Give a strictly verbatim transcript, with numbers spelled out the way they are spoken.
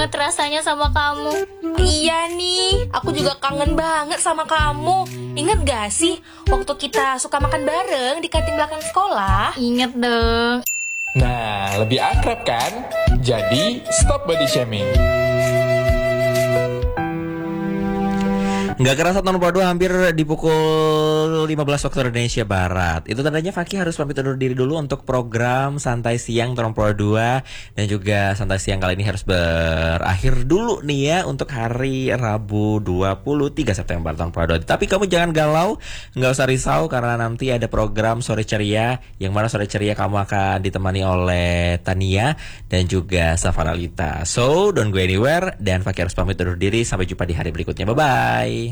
banget rasanya sama kamu. Iya nih, aku juga kangen banget sama kamu. Ingat gak sih waktu kita suka makan bareng di kantin belakang sekolah? Ingat dong. Nah, lebih akrab kan? Jadi, stop body shaming. Nggak kerasa tahun dua hampir di pukul lima belas waktu Indonesia Barat. Itu tandanya Fakih harus pamit undur diri dulu untuk program Santai Siang tahun dua. Dan juga Santai Siang kali ini harus berakhir dulu nih ya untuk hari Rabu dua puluh tiga September tahun dua. Tapi kamu jangan galau, nggak usah risau karena nanti ada program Sore Ceria, yang mana Sore Ceria kamu akan ditemani oleh Tania dan juga Safaralita. So, don't go anywhere, dan Fakih harus pamit undur diri. Sampai jumpa di hari berikutnya. Bye-bye.